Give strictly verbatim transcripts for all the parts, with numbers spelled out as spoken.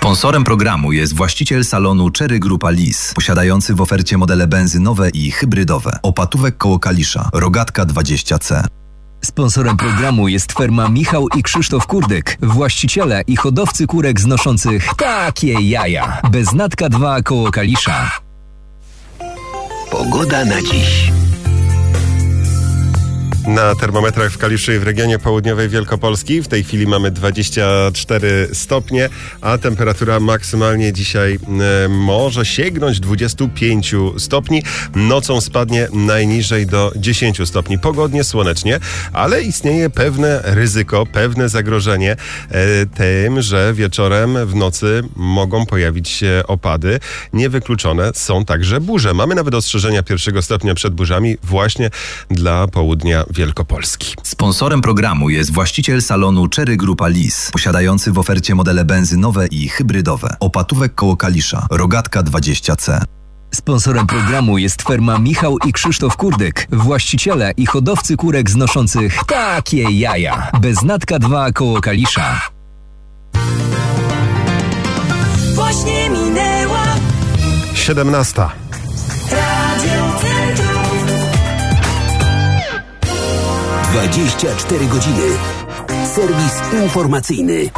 Sponsorem programu jest właściciel salonu Cherry Grupa Lis, posiadający w ofercie modele benzynowe i hybrydowe. Opatówek koło Kalisza, Rogatka dwadzieścia C. Sponsorem programu jest firma Michał i Krzysztof Kurdyk, właściciele i hodowcy kurek znoszących takie jaja. Beznatka dwa koło Kalisza. Pogoda na dziś. Na termometrach w Kaliszu i w regionie południowej Wielkopolski w tej chwili mamy dwadzieścia cztery stopnie, a temperatura maksymalnie dzisiaj e, może sięgnąć dwadzieścia pięć stopni. Nocą spadnie najniżej do dziesięć stopni. Pogodnie, słonecznie, ale istnieje pewne ryzyko, pewne zagrożenie e, tym, że wieczorem w nocy mogą pojawić się opady. Niewykluczone są także burze. Mamy nawet ostrzeżenia pierwszego stopnia przed burzami właśnie dla południa Wielkopolski. Sponsorem programu jest właściciel salonu Cherry Grupa Lis, posiadający w ofercie modele benzynowe i hybrydowe. Opatówek koło Kalisza, Rogatka dwadzieścia C. Sponsorem programu jest firma Michał i Krzysztof Kurdyk, właściciele i hodowcy kurek znoszących takie jaja. Beznatka dwa koło Kalisza. Właśnie minęła siedemnasta. Radio Centrum. dwadzieścia cztery godziny. Serwis informacyjny.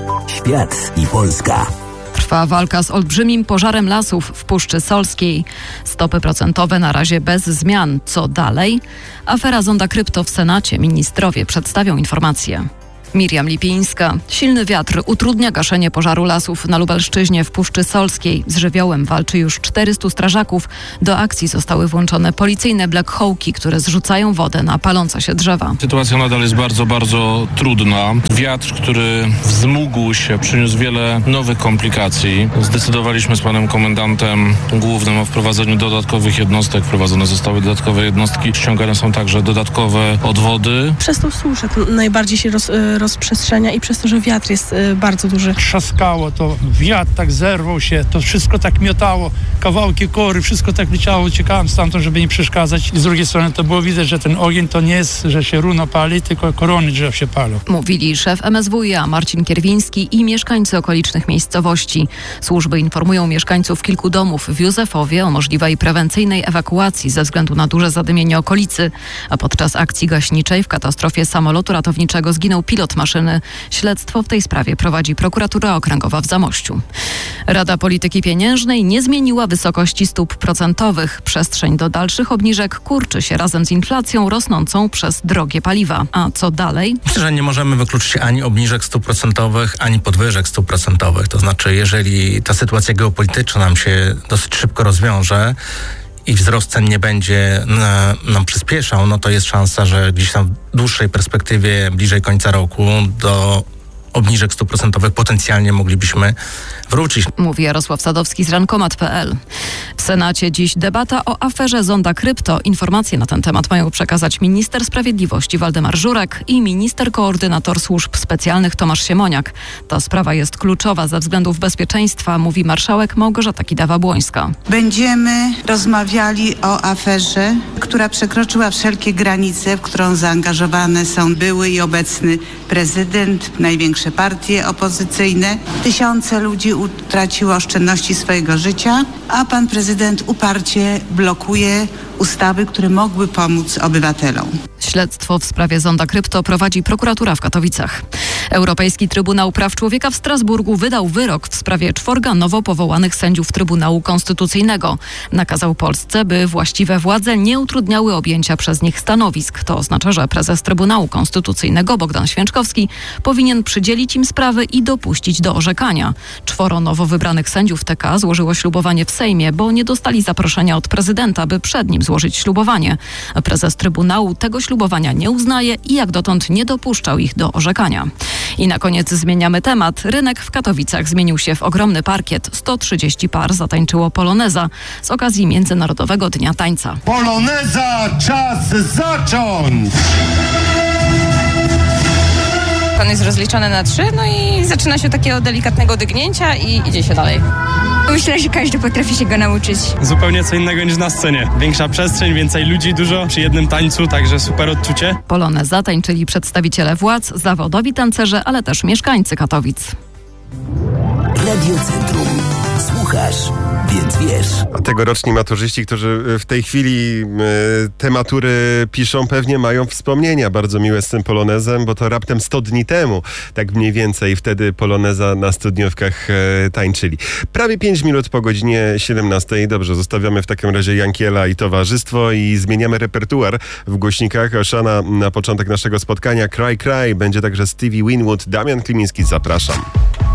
Świat i Polska. Trwa walka z olbrzymim pożarem lasów w Puszczy Solskiej. Stopy procentowe na razie bez zmian. Co dalej? Afera Zonda Krypto w Senacie. Ministrowie przedstawią informacje. Miriam Lipińska. Silny wiatr utrudnia gaszenie pożaru lasów na Lubelszczyźnie w Puszczy Solskiej. Z żywiołem walczy już czterystu strażaków. Do akcji zostały włączone policyjne Black Hawki, które zrzucają wodę na palące się drzewa. Sytuacja nadal jest bardzo, bardzo trudna. Wiatr, który wzmógł się, przyniósł wiele nowych komplikacji. Zdecydowaliśmy z panem komendantem głównym o wprowadzeniu dodatkowych jednostek. Wprowadzone zostały dodatkowe jednostki. Ściągane są także dodatkowe odwody. Przez tą suszę to najbardziej się roz, rozprzestrzenia i przez to, że wiatr jest y, bardzo duży. Trzaskało to, wiatr tak zerwał się, to wszystko tak miotało, kawałki kory, wszystko tak leciało, uciekałem stamtąd, żeby nie przeszkadzać. I z drugiej strony to było widać, że ten ogień to nie jest, że się runo pali, tylko korony drzew się palą. Mówili szef M S W iA Marcin Kierwiński i mieszkańcy okolicznych miejscowości. Służby informują mieszkańców kilku domów w Józefowie o możliwej prewencyjnej ewakuacji ze względu na duże zadymienie okolicy. A podczas akcji gaśniczej w katastrofie samolotu ratowniczego zginął pilot maszyny. Śledztwo w tej sprawie prowadzi prokuratura okręgowa w Zamościu. Rada Polityki Pieniężnej nie zmieniła wysokości stóp procentowych. Przestrzeń do dalszych obniżek kurczy się razem z inflacją rosnącą przez drogie paliwa. A co dalej? Myślę, że nie możemy wykluczyć ani obniżek stóp procentowych, ani podwyżek stóp procentowych. To znaczy, jeżeli ta sytuacja geopolityczna nam się dosyć szybko rozwiąże i wzrost cen nie będzie nam przyspieszał, no to jest szansa, że gdzieś tam w dłuższej perspektywie, bliżej końca roku, do obniżek stóp procentowych potencjalnie moglibyśmy wrócić. Mówi Jarosław Sadowski z rankomat kropka p l. W Senacie dziś debata o aferze Zonda Krypto. Informacje na ten temat mają przekazać minister sprawiedliwości Waldemar Żurek i minister koordynator służb specjalnych Tomasz Siemoniak. Ta sprawa jest kluczowa ze względów bezpieczeństwa, mówi marszałek Małgorzata Kidawa-Błońska. Będziemy rozmawiali o aferze, która przekroczyła wszelkie granice, w którą zaangażowane są były i obecny prezydent, największe partie opozycyjne. Tysiące ludzi utraciło oszczędności swojego życia, a pan prezydent uparcie blokuje ustawy, które mogły pomóc obywatelom. Śledztwo w sprawie Zonda Krypto prowadzi prokuratura w Katowicach. Europejski Trybunał Praw Człowieka w Strasburgu wydał wyrok w sprawie czworga nowo powołanych sędziów Trybunału Konstytucyjnego. Nakazał Polsce, by właściwe władze nie utrudniały objęcia przez nich stanowisk. To oznacza, że prezes Trybunału Konstytucyjnego Bogdan Święczkowski powinien przydzielić im sprawy i dopuścić do orzekania. Czworo nowo wybranych sędziów T K złożyło ślubowanie w Sejmie, bo nie dostali zaproszenia od prezydenta, by przed nim złożyć ślubowanie. Prezes Trybunału tego ślubowania nie uznaje i jak dotąd nie dopuszczał ich do orzekania. I na koniec zmieniamy temat. Rynek w Katowicach zmienił się w ogromny parkiet. sto trzydzieści par zatańczyło poloneza z okazji Międzynarodowego Dnia Tańca. Poloneza, czas zacząć! Pan jest rozliczony na trzy, no i zaczyna się od takiego delikatnego dygnięcia i idzie się dalej. Myślę, że każdy potrafi się go nauczyć. Zupełnie co innego niż na scenie. Większa przestrzeń, więcej ludzi dużo przy jednym tańcu, także super odczucie. Poloneza tańczyli przedstawiciele władz, zawodowi tancerze, ale też mieszkańcy Katowic. Radiocentrum. Słuchasz, więc wiesz. A tegoroczni maturzyści, którzy w tej chwili y, te matury piszą, pewnie mają wspomnienia bardzo miłe z tym polonezem, bo to raptem sto dni temu, tak mniej więcej, wtedy poloneza na studniówkach y, tańczyli. Prawie pięć minut po godzinie siedemnastej. Dobrze, zostawiamy w takim razie Jankiela i towarzystwo i zmieniamy repertuar w głośnikach. Oszana na początek naszego spotkania Cry Cry. Będzie także Stevie Winwood, Damian Klimiński. Zapraszam.